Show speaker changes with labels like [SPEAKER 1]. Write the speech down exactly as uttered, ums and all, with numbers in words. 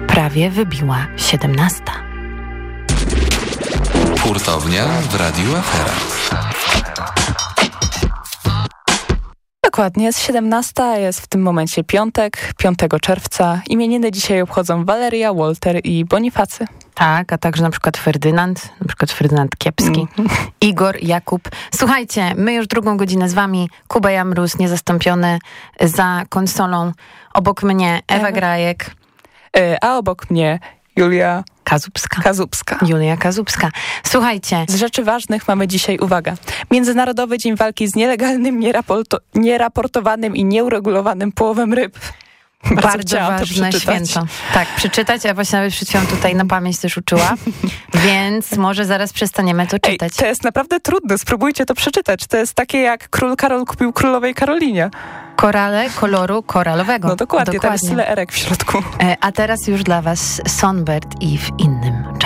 [SPEAKER 1] prawie wybiła siedemnasta.
[SPEAKER 2] Hurtownia w Radiu Afera.
[SPEAKER 3] Dokładnie, jest siedemnasta, jest w tym momencie piątek, piątego czerwca. Imieniny dzisiaj obchodzą Waleria, Walter i Bonifacy.
[SPEAKER 1] Tak, a także na przykład Ferdynand, na przykład Ferdynand Kiepski, mm. Igor, Jakub. Słuchajcie, my już drugą godzinę z wami, Kuba Jamrus, niezastąpiony za konsolą. Obok mnie Ewa Ewa. Grajek.
[SPEAKER 3] Yy, a obok mnie Julia
[SPEAKER 1] Kazubska.
[SPEAKER 3] Kazubska.
[SPEAKER 1] Julia Kazubska. Słuchajcie.
[SPEAKER 3] Z rzeczy ważnych mamy dzisiaj, uwaga, Międzynarodowy Dzień Walki z nielegalnym, nieraporto- nieraportowanym i nieuregulowanym połowem ryb. Bardzo,
[SPEAKER 1] Bardzo ważne święto. Tak, przeczytać, a właśnie nawet przed chwilą tutaj na pamięć też uczyła, więc może zaraz przestaniemy to czytać.
[SPEAKER 3] Ej, to jest naprawdę trudne, spróbujcie to przeczytać. To jest takie jak król Karol kupił królowej Karolinie.
[SPEAKER 1] Korale koloru koralowego.
[SPEAKER 3] No dokładnie,
[SPEAKER 1] dokładnie.
[SPEAKER 3] tam jest tyle erek w środku.
[SPEAKER 1] A teraz już dla was Songbird i w innym